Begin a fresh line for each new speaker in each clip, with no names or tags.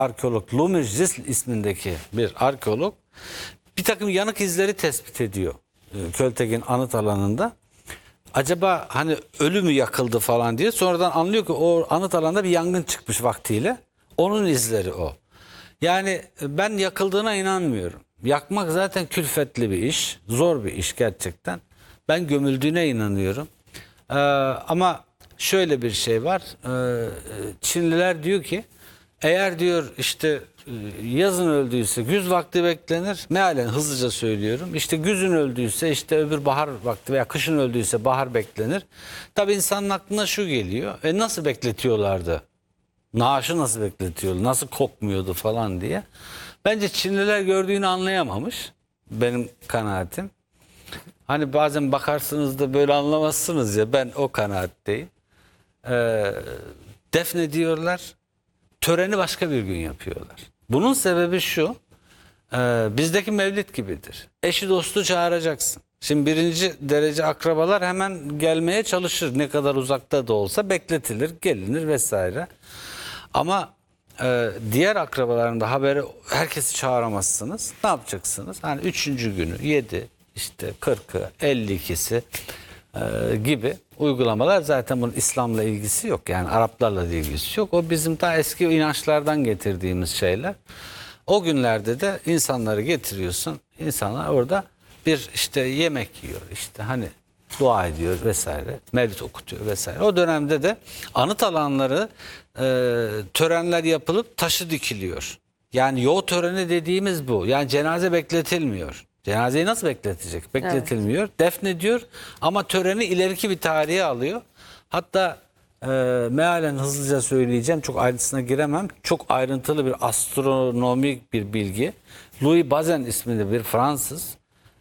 arkeolog Lumir Zisl ismindeki bir arkeolog bir takım yanık izleri tespit ediyor Költekin anıt alanında. Acaba hani ölü mü yakıldı falan diye, sonradan anlıyor ki o anıt alanda bir yangın çıkmış vaktiyle. Onun izleri o. Yani ben yakıldığına inanmıyorum. Yakmak zaten külfetli bir iş, zor bir iş gerçekten. Ben gömüldüğüne inanıyorum. Ama şöyle bir şey var. Çinliler diyor ki eğer diyor işte yazın öldüyse güz vakti beklenir. Mealen hızlıca söylüyorum. İşte güzün öldüyse işte öbür bahar vakti veya kışın öldüyse bahar beklenir. Tabii insanın aklına şu geliyor. Nasıl bekletiyorlardı? Naaşı nasıl bekletiyordu? Nasıl kokmuyordu falan diye. Bence Çinliler gördüğünü anlayamamış. Benim kanaatim. Hani bazen bakarsınız da böyle anlamazsınız ya, ben o kanaatteyim. Defnediyorlar. Töreni başka bir gün yapıyorlar. Bunun sebebi şu. Bizdeki mevlid gibidir. Eşi dostu çağıracaksın. Şimdi birinci derece akrabalar hemen gelmeye çalışır. Ne kadar uzakta da olsa bekletilir, gelinir vesaire. Ama diğer akrabaların da haberi, herkesi çağıramazsınız. Ne yapacaksınız? Hani 3. günü 7, işte 40'ı, 52'si gibi uygulamalar, zaten bunun İslam'la ilgisi yok. Yani Araplarla da ilgisi yok. O bizim daha eski inançlardan getirdiğimiz şeyler. O günlerde de insanları getiriyorsun. İnsanlar orada bir işte yemek yiyor, işte hani dua ediyor vesaire, mevlid okutuyor vesaire. O dönemde de anıt alanları törenler yapılıp taşı dikiliyor. Yani yoğu töreni dediğimiz bu. Yani cenaze bekletilmiyor. Cenazeyi nasıl bekletecek? Bekletilmiyor. Evet. Defnediyor ama töreni ileriki bir tarihe alıyor. Hatta mealen hızlıca söyleyeceğim, çok ayrıntısına giremem. Çok ayrıntılı bir astronomik bir bilgi. Louis Bazin isminde bir Fransız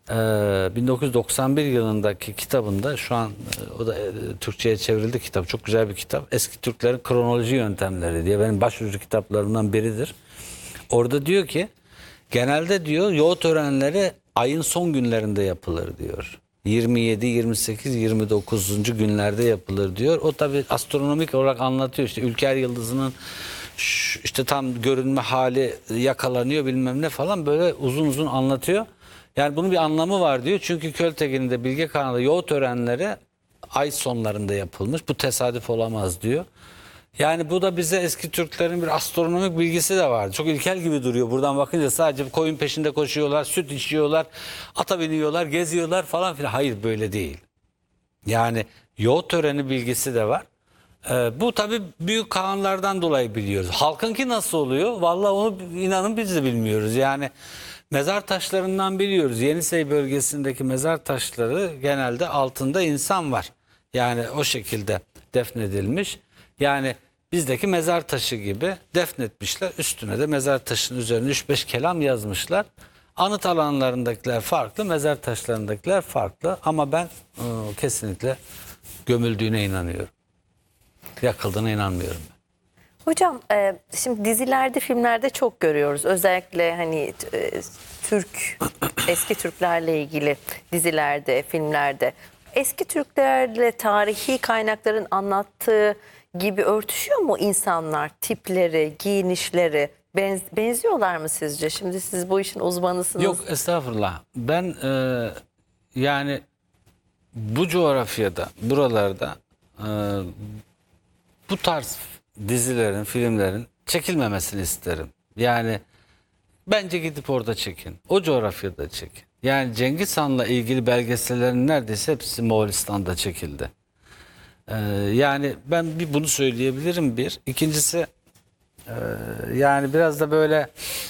1991 yılındaki kitabında, şu an o da Türkçe'ye çevrildi kitap. Çok güzel bir kitap. Eski Türklerin kronoloji yöntemleri diye benim başucu kitaplarımdan biridir. Orada diyor ki genelde diyor yoğu törenleri ayın son günlerinde yapılır diyor. 27, 28, 29. günlerde yapılır diyor. O tabii astronomik olarak anlatıyor. İşte Ülker Yıldızı'nın işte tam görünme hali yakalanıyor bilmem ne falan, böyle uzun uzun anlatıyor. Yani bunun bir anlamı var diyor. Çünkü Költekin'in de Bilge Kağan'da yoğu törenleri ay sonlarında yapılmış. Bu tesadüf olamaz diyor. Yani bu da bize eski Türklerin bir astronomik bilgisi de var. Çok ilkel gibi duruyor. Buradan bakınca sadece koyun peşinde koşuyorlar, süt içiyorlar, ata biniyorlar, geziyorlar falan filan. Hayır, böyle değil. Yani yoğu töreni bilgisi de var. Bu tabii büyük kağanlardan dolayı biliyoruz. Halkınki nasıl oluyor? Vallahi onu inanın biz de bilmiyoruz. Yani mezar taşlarından biliyoruz. Yenisey bölgesindeki mezar taşları genelde altında insan var. Yani o şekilde defnedilmiş. Yani bizdeki mezar taşı gibi defnetmişler. Üstüne de mezar taşının üzerine 3-5 kelam yazmışlar. Anıt alanlarındakiler farklı, mezar taşlarındakiler farklı. Ama ben kesinlikle gömüldüğüne inanıyorum. Yakıldığına inanmıyorum.
Hocam şimdi dizilerde, filmlerde çok görüyoruz. Özellikle hani eski Türklerle ilgili dizilerde, filmlerde. Eski Türklerle tarihi kaynakların anlattığı gibi örtüşüyor mu insanlar, tipleri, giyinişleri? Benziyorlar mı sizce? Şimdi siz bu işin uzmanısınız.
Yok, estağfurullah. Ben yani bu coğrafyada, buralarda bu tarz dizilerin, filmlerin çekilmemesini isterim. Yani bence gidip orada çekin. O coğrafyada çekin. Yani Cengiz Han'la ilgili belgesellerin neredeyse hepsi Moğolistan'da çekildi. Yani ben bunu söyleyebilirim bir. İkincisi yani biraz da böyle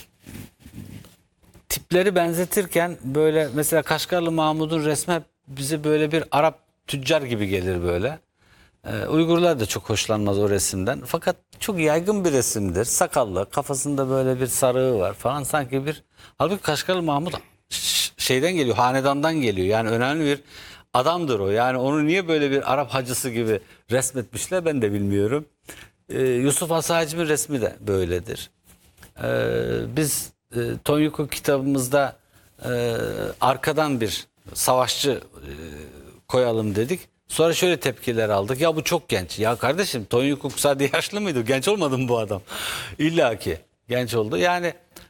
tipleri benzetirken böyle mesela Kaşgarlı Mahmud'un resmi hep bize böyle bir Arap tüccar gibi gelir böyle. Uygurlar da çok hoşlanmaz o resimden. Fakat çok yaygın bir resimdir. Sakallı, kafasında böyle bir sarığı var falan, sanki bir... Halbuki Kaşgarlı Mahmud şeyden geliyor, hanedandan geliyor. Yani önemli bir adamdır o. Yani onu niye böyle bir Arap hacısı gibi resmetmişler ben de bilmiyorum. Yusuf Asacim'in resmi de böyledir. Biz Tonyuko kitabımızda arkadan bir savaşçı koyalım dedik. Sonra şöyle tepkiler aldık. Ya bu çok genç. Ya kardeşim, Tonyuko sadece yaşlı mıydı? Genç olmadı mı bu adam? İlla ki. Genç oldu. Yani